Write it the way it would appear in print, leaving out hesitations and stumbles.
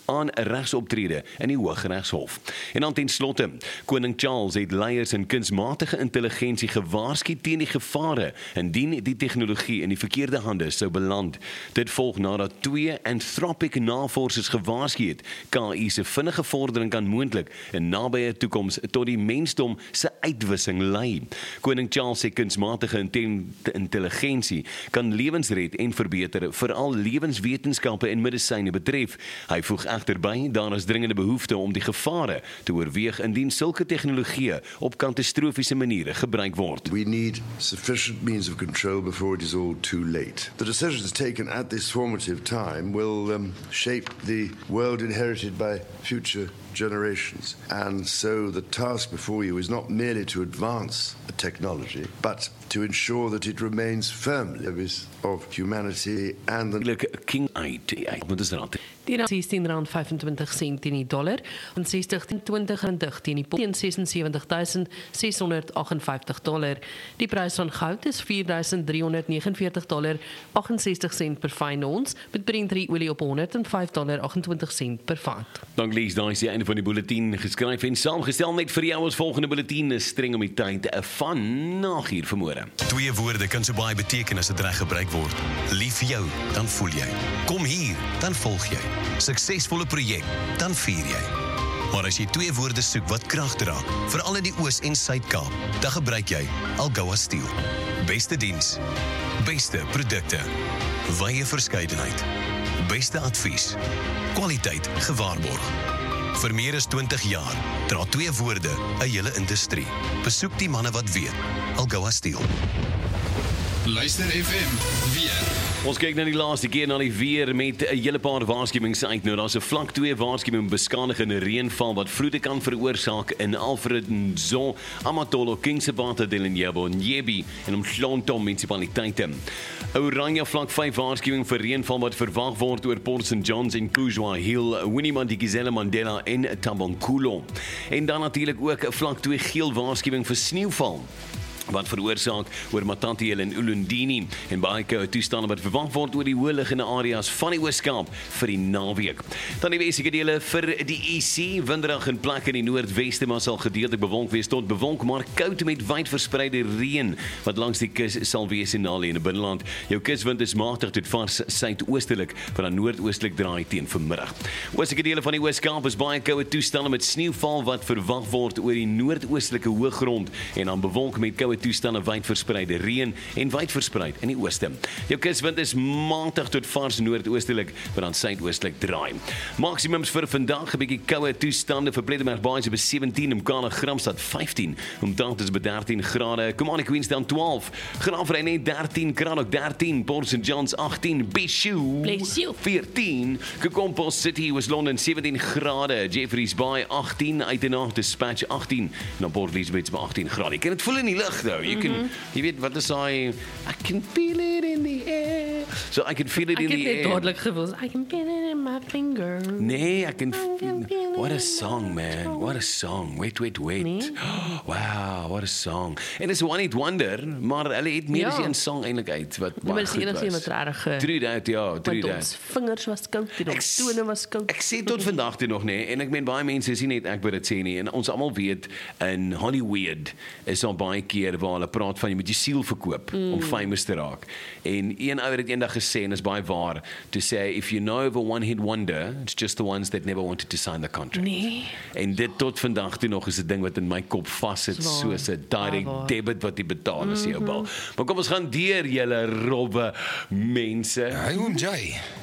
aan 'n regsoptrede in die Hooggeregshof. En dan ten slotte, Koning Charles het leiers in kunsmatige intelligensie gewaarsku teen die gevare indien die tegnologie in die verkeerde hande sou beland. Dit volg nadat 2 Anthropic navorsers gewaarsku het, KI se vinnige vordering kan moontlik in nabye toekoms tot die mensdom se uitwissing lei. Koning Charles sê kunsmatige intelligensie kan lewens red en verbeter, veral lewenswetenskappe en medisyne betref. Hy voeg egter by, daar is dringende behoefte om die gevare te oorweeg indien sulke tegnologieë op katastrofiese maniere gebruik word. We need sufficient means of control before it is all too late. The decisions taken at this formative time will shape the world inherited by future generations. And so the task before you is not merely to advance the technology, but to ensure that it remains firmly of humanity and the King IT. Die rand R16.25 teen die dollar en 60.20 teen die pond teen $76,658. Die prys van goud is $4,349.68 per fyn ons, met Brent olie op $105.28 per vat. Dank Lies, daar is die einde van die bulletin geskryf en saamgestel net vir jou as volgende bulletin streng om die tyd van 8:00 vanmôre. 2 woorde kan so baie beteken as dit reg gebruik word. Lief vir jou, dan voel jy. Kom hier, dan volg jy. Suksesvolle projek, dan vier jy. Maar as jy 2 woorde soek wat krag dra, veral in die Oos- en Suid-Kaap, dan gebruik jy Algoa Steel. Beste diens, beste produkte, wye verskeidenheid, beste advies, kwaliteit gewaarborg. Vir meer as 20 jaar dra 2 woorde 'n hele industrie. Besoek die manne wat weet. Algoa Steel. Luister FM weer. Ons kyk nou die laaste keer na die weer met 'n hele paar waarskuwings uit. Nou daar's 'n vlak 2 waarskuwing beskadigende reënval wat vloede kan veroorsaak in Alfred Nzo, Amatolo, Kingsabata, Delanyabo, Nyebi en Umhlonto munisipaliteite. Oranje vlak 5 waarskuwing vir reënval wat verwag word oor Port St Johns en Kuzwa Hill, Winnie Mandela en Tabankulo. En dan natuurlik ook 'n vlak 2 geel waarskuwing vir sneeuval wat veroorsaak oor Matatiele en Ulundini en baie koue toestande wat verwag word oor die hoëliggende areas van die Oos-Kaap vir die naweek. Dan die westelike dele vir die EC, winderig in plekke in die noordweste, maar sal gedeeltelik bewolk wees tot bewolk, maar koud met wyd verspreide reën wat langs die kus sal wees en nalie in die binneland. Jou kuswind is matig tot vars suidoostelik, wat dan noordoostelik draai teen vanmiddag. Oostelike dele van die Oos-Kaap is baie koue toestande met sneeuval wat verwag word oor die noordoostelike hoëgrond en dan bewolk met koue toestande wyd verspreide reën en wyd verspreid in die ooste. Jou kuswind is matig tot vars noordoostelik, wat dan suidoostelik draai. Maksimums vir vandag 'n bietjie koue toestande vir Plettenberg Baai is by 17, Mkana Gramstad 15, Umtata is by 13 grade, Komani Queenstown 12, Graafrein 13, Kranok 13, Port St Johns 18, Bishu 14, Kukompos City was London 17 grade, Jeffreys Bay 18, Uitenaar Dispatch 18, en Port Elizabeth by 18 grade. Jy kan dit voel in die lug though. You can, jy weet wat is hy, I can feel it in the air. So I can feel it in the air. Ek het dit dadelik gevoel. I can feel it in my finger. Nee, I can feel it. What a song, man. What a song. Wait. Nee? Wow, what a song. En dis one hit wonder, maar hulle het meer as een song eintlik uit wat baie goed was. Maar dis wat regtig. True that, ja, true that. Ons vingers was koud en ons tone was koud. Ek sê tot vandag toe nog nee, en ek meen baie mense sien net ek wil dit sê nie, en ons almal weet in Hollywood is al baie keer waar hulle praat van jy moet jou siel verkoop om famous te raak. En een ouer het eendag gesê en is baie waar, to say if you know of a one hit wonder, it's just the ones that never wanted to sign the contract. Nee. En dit tot vandag toe nog is 'n ding wat in my kop vassit, soos 'n direct debit wat jy betaal as jy jou bal. Maar kom ons gaan deur julle robbe mense. Hy en jy.